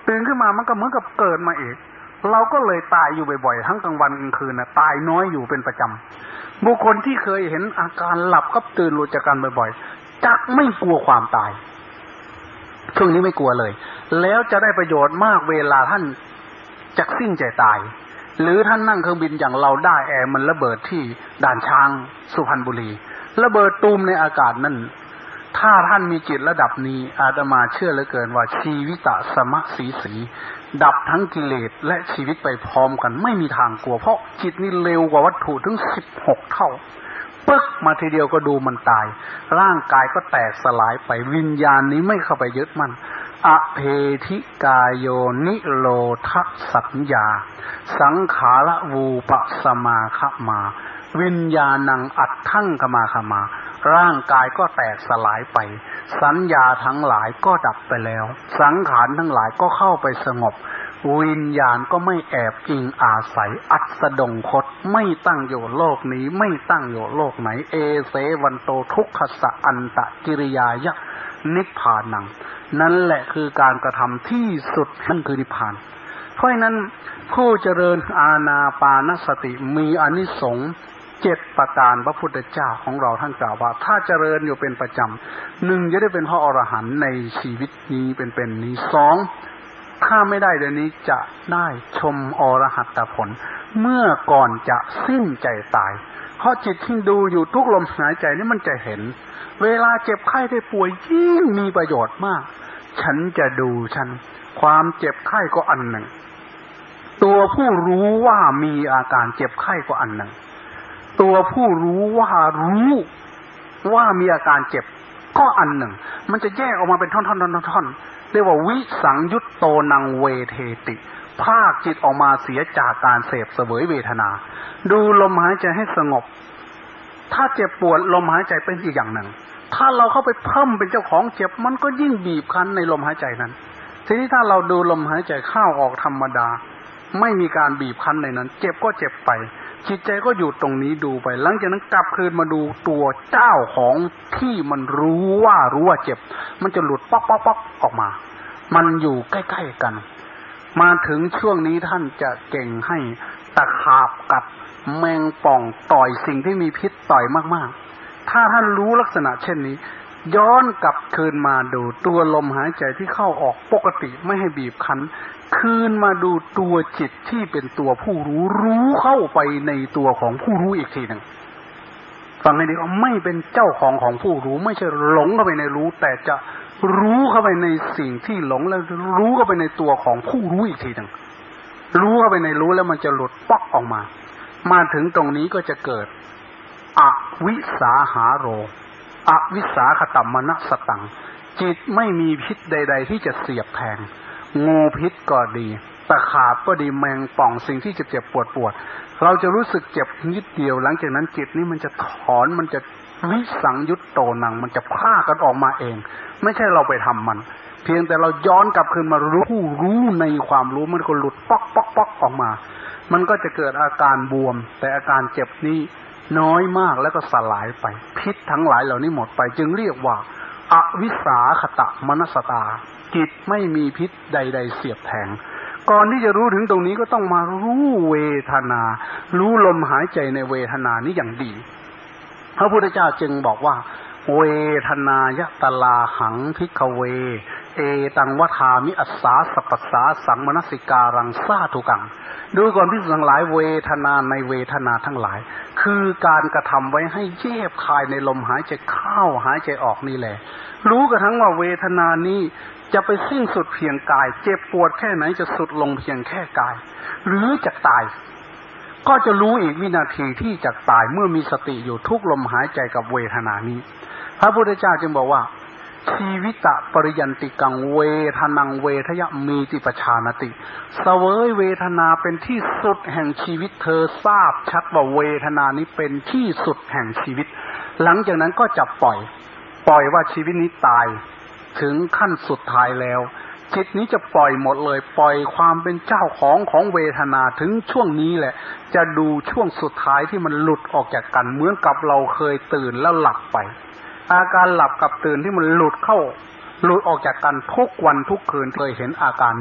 ตื่นขึ้นมามันก็เหมือนกับเกิดมาอีกเราก็เลยตายอยู่บ่อยๆทั้งกลางวันกลางคืนตายน้อยอยู่เป็นประจำบุคคลที่เคยเห็นอาการหลับกับตื่นหลุดจากกันบ่อยๆจักไม่กลัวความตายช่วงนี้ไม่กลัวเลยแล้วจะได้ประโยชน์มากเวลาท่านจักสิ้นใจตายหรือท่านนั่งเครื่องบินอย่างเราได้แอร์มันระเบิดที่ด่านช้างสุพรรณบุรีระเบิดตูมในอากาศนั่นถ้าท่านมีจิตระดับนี้อาตมาเชื่อเหลือเกินว่าชีวิตสมะสีดับทั้งกิเลสและชีวิตไปพร้อมกันไม่มีทางกลัวเพราะจิตนี่เร็วกว่าวัตถุถึง16เท่าปึ๊กมาทีเดียวก็ดูมันตายร่างกายก็แตกสลายไปวิญญาณนี้ไม่เข้าไปยึดมั่นอเพธิกายโยนิโรธสัญญาสังขารวูปสมาคมาวิญญาณังอัตถังกมาคมาร่างกายก็แตกสลายไปสัญญาทั้งหลายก็ดับไปแล้วสังขารทั้งหลายก็เข้าไปสงบวิญญาณก็ไม่แอบอิงอาศัยอัศดงคตไม่ตั้งอยู่โลกนี้ไม่ตั้งอยู่โลกไหนเอเสวันโตทุกขสะอันตะกิริยายะนิพพานังนั่นแหละคือการกระทำที่สุดนั่นคือนิพพานเพราะฉะนั้นผู้เจริญอานาปานสติมีอานิสงส์7ประการพระพุทธเจ้าของเราท่านกล่าวว่าถ้าเจริญอยู่เป็นประจำ1จะได้เป็นพระอรหันต์ในชีวิตนี้เป็นนี้2ถ้าไม่ได้เดี๋ยวนี้จะได้ชมอรหัตผลเมื่อก่อนจะสิ้นใจตายเพราะจิตที่ดูอยู่ทุกลมหายใจนี่มันจะเห็นเวลาเจ็บไข้ได้ป่วยยิ่งมีประโยชน์มากฉันจะดูความเจ็บไข้ก็อันหนึ่งตัวผู้รู้ว่ามีอาการเจ็บไข้ก็อันหนึ่งตัวผู้รู้ว่ามีอาการเจ็บก็อันหนึ่งมันจะแยกออกมาเป็นท่อนๆเรียกว่าวิสังยุตโตนังเวเทติภาคจิตออกมาเสียจากการเสพเสวยเวทนาดูลมหายใจให้สงบถ้าเจ็บปวดลมหายใจเป็นอีกอย่างหนึ่งถ้าเราเข้าไปเพิ่มเป็นเจ้าของเจ็บมันก็ยิ่งบีบคั้นในลมหายใจนั้นทีนี้ถ้าเราดูลมหายใจเข้าออกธรรมดาไม่มีการบีบคั้นในนั้นเจ็บก็เจ็บไปจิตใจก็อยู่ตรงนี้ดูไปหลังจากนั้นกลับคืนมาดูตัวเจ้าของที่มันรู้ว่าเจ็บมันจะหลุดป๊อกออกมามันอยู่ใกล้ๆกันมาถึงช่วงนี้ท่านจะเก่งให้ตะขาบกัดแมงป่องต่อยสิ่งที่มีพิษต่อยมากๆถ้าท่านรู้ลักษณะเช่นนี้ย้อนกลับคืนมาดูตัวลมหายใจที่เข้าออกปกติไม่ให้บีบคั้นคืนมาดูตัวจิตที่เป็นตัวผู้รู้เข้าไปในตัวของผู้รู้อีกทีหนึ่งฟังให้ดีว่าไม่เป็นเจ้าของผู้รู้ไม่ใช่หลงเข้าไปในรู้แต่จะรู้เข้าไปในสิ่งที่หลงแล้วรู้เข้าไปในตัวของผู้รู้อีกทีหนึ่งรู้เข้าไปในรู้แล้วมันจะหลุดป๊อกออกมาถึงตรงนี้ก็จะเกิดอวิสาหาโรอวิสาขตัมมนสตังจิตไม่มีพิษใดๆที่จะเสียบแทงงูพิษก็ดีตะขาบก็ดีแมงป่องสิ่งที่เจ็บปวดเราจะรู้สึกเจ็บนิดเดียวหลังจากนั้นจิตนี้มันจะถอนมันจะวิสังยุตโตนังมันจะพากันออกมาเองไม่ใช่เราไปทำมันเพียงแต่เราย้อนกลับคืนมารู้ในความรู้มันก็หลุดป๊อกออกมามันก็จะเกิดอาการบวมแต่อาการเจ็บนี้น้อยมากแล้วก็สลายไปพิษทั้งหลายเหล่านี้หมดไปจึงเรียกว่าอวิสาขตมนสตาจิตไม่มีพิษใดๆเสียบแทงก่อนที่จะรู้ถึงตรงนี้ก็ต้องมารู้เวทนารู้ลมหายใจในเวทนานี้อย่างดีพระพุทธเจ้าจึงบอกว่าเวทนายตลาหังภิกขเวเอตังวทามิอัสสาสัพพสาสังมนสิการังสาธุกังดูก่อนภิกษุทั้งหลายเวทนาในเวทนาทั้งหลายคือการกระทำไว้ให้แยบคายในลมหายใจเข้าหายใจออกนี่แหละรู้กระทั่งว่าเวทนานี้จะไปสิ้นสุดเพียงกายเจ็บปวดแค่ไหนจะสุดลงเพียงแค่กายหรือจะตายก็จะรู้อีกวินาทีที่จะตายเมื่อมีสติอยู่ทุกลมหายใจกับเวทนานี้พระพุทธเจ้าจึงบอกว่าชีวิตะปริยันติกังเวทนังเวทยมีติปชานติเสวยเวทนาเป็นที่สุดแห่งชีวิตเธอทราบชัดว่าเวทนานี้เป็นที่สุดแห่งชีวิตหลังจากนั้นก็จะปล่อยว่าชีวิตนี้ตายถึงขั้นสุดท้ายแล้วจิตนี้จะปล่อยหมดเลยปล่อยความเป็นเจ้าของเวทนาถึงช่วงนี้แหละจะดูช่วงสุดท้ายที่มันหลุดออกจากกันเหมือนกับเราเคยตื่นแล้วหลับไปอาการหลับกับตื่นที่มันหลุดออกจากกันทุกวันทุกคืนเคยเห็นอาการ